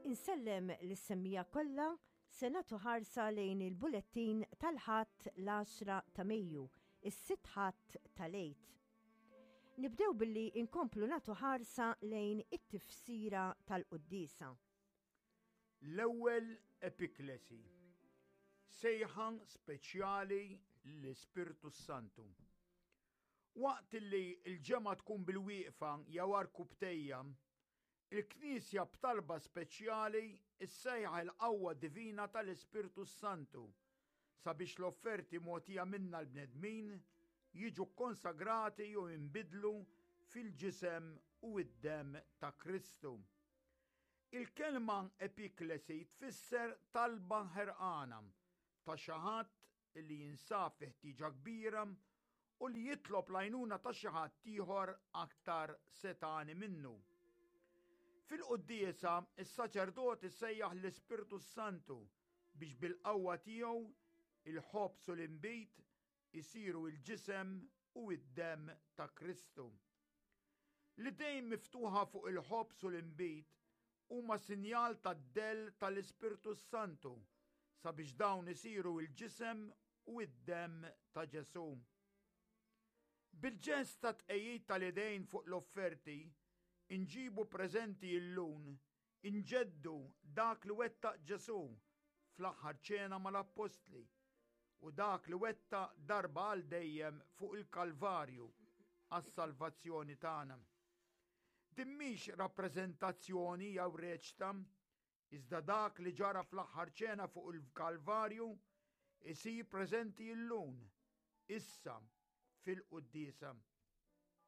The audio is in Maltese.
Insellem l-semmija kollha se nagħtu ħarsa lejn il-bulettin tal-ħadd l-10 ta' Mejju, is-sitt ħadd tal-Għid. Nibdew billi inkomplu nagħtu ħarsa lejn it-tifsira tal-Qudiesa. L-ewwel epiklesi, sejħa speċjali l-Ispirtu Santu. Waqt li l-ġemgħa tkun bil-wieqfa jew arku btejja, il-Knisja b'talba speċjali issejħa l-qawwa divina tal-Ispirtu Santu sabiex l-offerti mogħtija minna l-bnedmin jiġu konsagrati u jinbidlu fil-ġisem u id-dem ta' Kristu. Il-kelma epiklesi tfisser talba ħerqana ta' xi ħadd li jinsab fi ħtieġa kbira u li jitlob l-għajnuna ta' xi ħadd ieħor aktar setani minnu. Fil-Qudiesa is-saċerdot issejjaħ l-Ispirtu Santu biex bil-qawwa tiegħu il-ħobs u l-inbit isiru l-ġisem u id-dem ta' Kristu. L-idejn miftuħa fuq il-ħobs u l-inbit huma sinjal tad-del tal-Ispirtu Santu sabiex dawn isiru l-ġisem u id-dem ta' Ġesu. Bil-ġest ta' tqejjid tal-idejn fuq l-offerti inġibu preżenti l-lun, inġeddu dak li wettaq Ġesu fl-aħħar ċena mal-Apostli u dak li wettaq darba għal dejjem fuq il-Kalvarju għas-salvazzjoni tagħna. Din mhix rappreżentazzjoni jew reċta, iżda dak li ġara fl-aħħar ċena fuq il-Kalvarju isir preżenti l-lun, issa fil-Qudiesa.